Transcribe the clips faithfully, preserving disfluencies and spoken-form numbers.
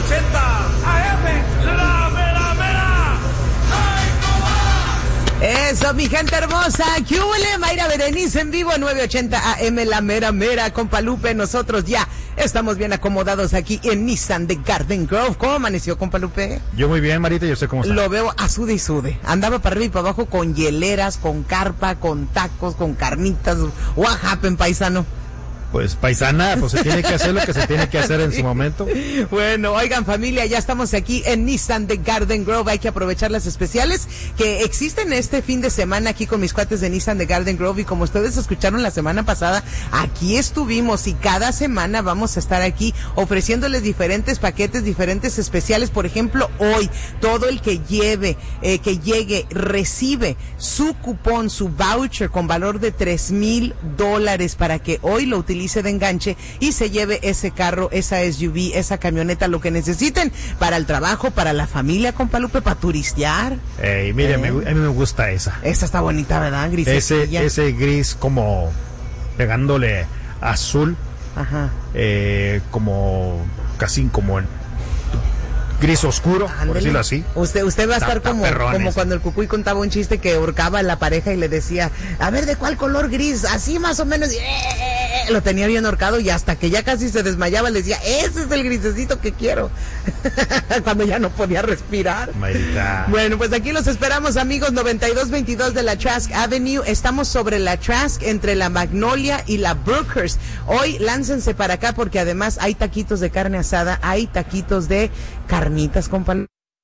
ochenta A M, la mera mera. ¡Ay, no más! Eso, mi gente hermosa. ¿Qué huele? Mayra Berenice en vivo, nueve ochenta A M, la mera mera, compa Lupe. Nosotros ya estamos bien acomodados aquí en Nissan de Garden Grove. ¿Cómo amaneció, compa Lupe? Yo muy bien, Marita, yo sé cómo está. Lo veo a sude y sude. Andaba para arriba y para abajo con hieleras, con carpa, con tacos, con carnitas. What happened, paisano? Pues paisana, pues se tiene que hacer lo que se tiene que hacer en su momento. Bueno, oigan familia, ya estamos aquí en Nissan de Garden Grove. Hay que aprovechar las especiales que existen este fin de semana aquí con mis cuates de Nissan de Garden Grove. Y como ustedes escucharon la semana pasada, aquí estuvimos y cada semana vamos a estar aquí ofreciéndoles diferentes paquetes, diferentes especiales. Por ejemplo, hoy todo el que lleve, eh, que llegue, recibe su cupón, su voucher con valor de tres mil dólares para que hoy lo utilice de enganche y se lleve ese carro, esa S U V, esa camioneta, lo que necesiten para el trabajo, para la familia, compa Lupe, para turistear. Ey, mire, ¿Eh? me, a mí me gusta esa. Esa está bonita, ¿verdad? Gris. Ese, ese gris como pegándole azul. Ajá. Eh, como casi como en gris oscuro, Ándele. por decirlo así. Usted, usted va a estar Ta- como, taperrones. como cuando el Cucuy contaba un chiste que ahorcaba a la pareja y le decía, a ver, ¿de cuál color gris? Así más o menos. Y, eh, eh, lo tenía bien ahorcado y hasta que ya casi se desmayaba le decía, ese es el grisecito que quiero. Cuando ya no podía respirar. Marita. Bueno, pues aquí los esperamos, amigos. Noventa y dos veintidós de la Trask Avenue. Estamos sobre la Trask, entre la Magnolia y la Brookhurst. Hoy láncense para acá porque además hay taquitos de carne asada, hay taquitos de carnitas, compa.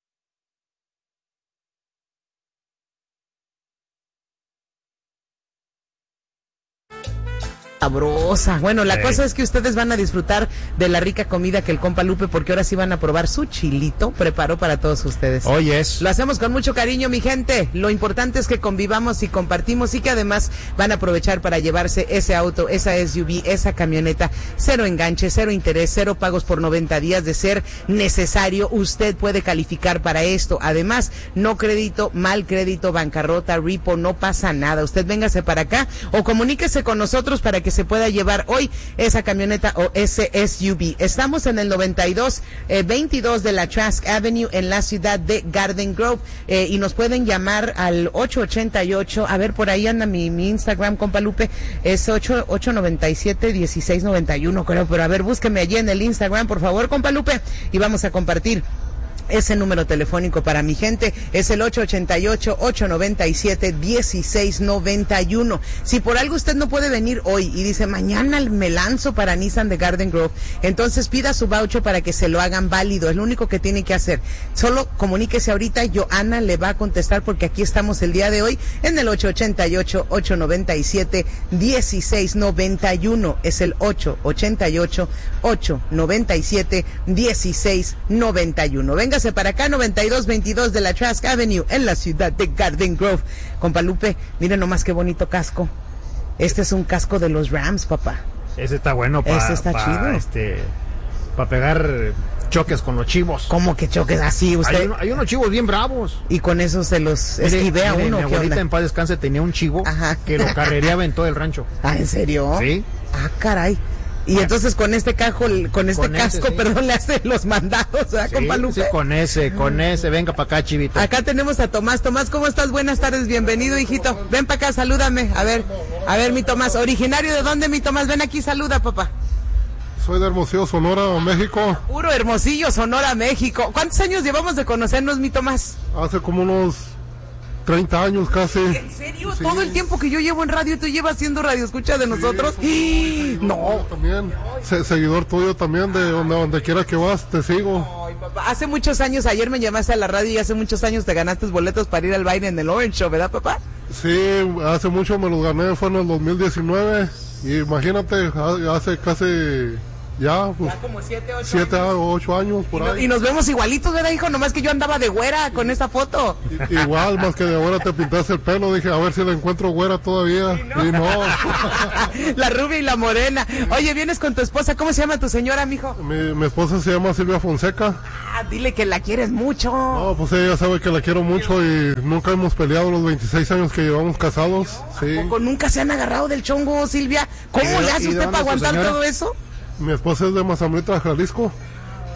Sabrosa. Bueno, la Sí. cosa es que ustedes van a disfrutar de la rica comida que el compa Lupe, porque ahora sí van a probar su chilito, preparó para todos ustedes. Hoy es. Lo hacemos con mucho cariño, mi gente. Lo importante es que convivamos y compartimos y que además van a aprovechar para llevarse ese auto, esa S U V, esa camioneta. Cero enganche, cero interés, cero pagos por noventa días. De ser necesario, usted puede calificar para esto. Además, no crédito, mal crédito, bancarrota, repo, no pasa nada. Usted véngase para acá o comuníquese con nosotros para que se pueda llevar hoy esa camioneta o ese S U V. Estamos en el noventa y dos veintidós de la Trask Avenue en la ciudad de Garden Grove, eh, y nos pueden llamar al ocho ochenta y ocho, a ver, por ahí anda mi, mi Instagram, compa Lupe, es ocho noventa y siete dieciséis noventa y uno, creo, pero a ver, búsqueme allí en el Instagram, por favor, compa Lupe, y vamos a compartir ese número telefónico para mi gente. Es el ocho ochenta y ocho, ocho noventa y siete, dieciséis noventa y uno. Si por algo usted no puede venir hoy y dice, mañana me lanzo para Nissan de Garden Grove, entonces pida su voucher para que se lo hagan válido. Es lo único que tiene que hacer. Solo comuníquese ahorita, Joana le va a contestar porque aquí estamos el día de hoy en el ocho ochenta y ocho, ocho noventa y siete, dieciséis noventa y uno. Es el ocho ochenta y ocho, ocho noventa y siete, dieciséis noventa y uno. Venga para acá, noventa y dos veintidós de la Trask Avenue en la ciudad de Garden Grove. Compa Lupe, miren nomás qué bonito casco. Este es un casco de los Rams, papá. Ese está bueno para Ese está pa, chido. este, para pegar choques con los chivos. ¿Cómo que choques así usted? Hay, uno, hay unos chivos bien bravos. Y con eso se los Mire, esquivea mire, uno. Mi ¿qué abuelita onda? en paz descanse tenía un chivo. Ajá. Que lo carrereaba en todo el rancho. Ah, ¿en serio? Sí. Ah, caray. Y entonces con este cajo, con este Con ese, casco, sí. perdón, le hace los mandados, ¿verdad, Sí, compa Lupe? sí, con ese, con ese, venga para acá, chivito. Acá tenemos a Tomás. Tomás, ¿cómo estás? Buenas tardes, bienvenido, hijito. Ven para acá, salúdame. A ver, a ver, mi Tomás. ¿Originario de dónde, mi Tomás? Ven aquí, saluda, papá. Soy de Hermosillo, Sonora, México. Puro Hermosillo, Sonora, México. ¿Cuántos años llevamos de conocernos, mi Tomás? Hace como unos treinta años casi. ¿En serio? Sí. Todo el tiempo que yo llevo en radio, ¿tú llevas haciendo radio escucha de nosotros? Sí, ¡Ah! No. También, se- seguidor tuyo también, de donde, donde quiera que vas, te sigo. Ay, papá. Hace muchos años, ayer me llamaste a la radio y hace muchos años te ganaste boletos para ir al baile en el Orange Show, ¿verdad, papá? Sí, hace mucho me los gané, fue en el dos mil diecinueve. Y imagínate, ha- hace casi ya, pues, Ya como siete, ocho siete años. o ocho años por Y, no- ahí. y nos vemos igualitos, ¿verdad, hijo? Nomás que yo andaba de güera con esa foto. I- Igual, más que de ahora te pintaste el pelo, dije, a ver si la encuentro güera todavía. Y no. La rubia y la morena. Oye, vienes con tu esposa. ¿Cómo se llama tu señora, mijo? mi, mi esposa se llama Silvia Fonseca. Ah, dile que la quieres mucho. No, pues ella sabe que la quiero mucho y nunca hemos peleado los veintiséis años que llevamos casados. Sí. ¿Poco nunca se han agarrado del chongo, Silvia? ¿Cómo ¿Y de- le hace y de usted dónde para es tu aguantar señora? todo eso? Mi esposa es de Mazamitla, Jalisco.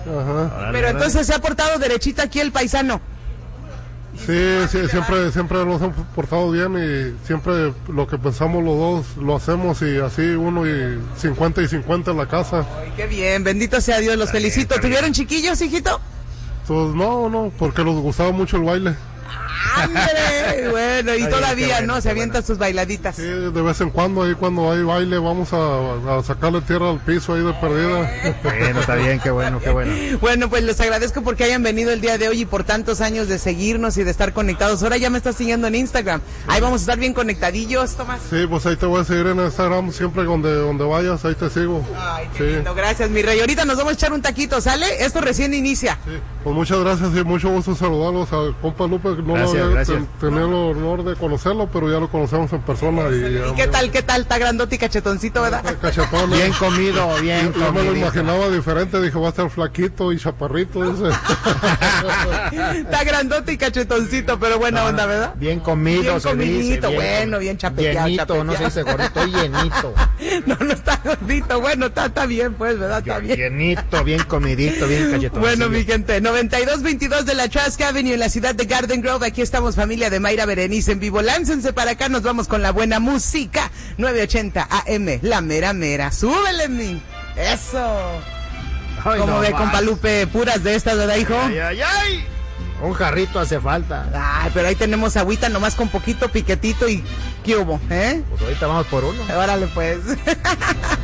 Ajá. Pero entonces se ha portado derechito aquí el paisano. Sí, sí, siempre, siempre nos hemos portado bien y siempre lo que pensamos los dos lo hacemos y así uno y cincuenta y cincuenta en la casa. Ay, qué bien, bendito sea Dios, los felicito. ¿Tuvieron chiquillos, hijito? Pues no, no, porque nos gustaba mucho el baile. ¡Ándale! Bueno, y Está bien, todavía, qué bueno, ¿no? qué Se avientan bueno. sus bailaditas. Sí, de vez en cuando ahí cuando hay baile vamos a, a sacarle tierra al piso ahí de perdida. Bueno, está bien, qué bueno, qué bueno. Bueno, pues les agradezco porque hayan venido el día de hoy y por tantos años de seguirnos y de estar conectados. Ahora ya me estás siguiendo en Instagram. Ahí vamos a estar bien conectadillos, Tomás. Sí, pues ahí te voy a seguir en Instagram siempre donde, donde vayas, ahí te sigo. Ay, qué Sí. lindo, gracias, mi rey. Ahorita nos vamos a echar un taquito, ¿sale? Esto recién inicia. Sí, pues muchas gracias y mucho gusto saludarlos al compa Lupe. No Gracias, lo había gracias. ten- tenido el honor de conocerlo, pero ya lo conocemos en persona. ¿Y, ¿Y qué tal, qué tal? Está grandote y cachetoncito, ¿verdad? Cachetón. Bien comido, bien Yo me lo comido. imaginaba diferente, dije va a estar flaquito y chaparrito. Dice. Está grandote y cachetoncito, pero buena onda, ¿verdad? Bien comido, Bien se dice, comidito, bien bueno, comido. bien chapeteado, Llenito, no se chapeteado. dice gordito, estoy llenito. No, no está gordito, bueno, está, está bien, pues, ¿verdad? Está bien. Llenito, bien comidito, bien cachetón. Bueno, mi gente, noventa y dos veintidós de la Trask Avenue en la ciudad de Garden Grove. Aquí estamos, familia de Mayra Berenice en vivo. Láncense para acá, nos vamos con la buena música. nueve ochenta A M, la mera mera. Súbele, mi. Eso. Ay, Como no ve, más. compa Lupe, puras de estas, ¿verdad, hijo? Ay, ay, ay. Un jarrito hace falta. Ay, pero ahí tenemos agüita nomás con poquito piquetito y ¿qué hubo, eh? Pues ahorita vamos por uno. Órale, pues.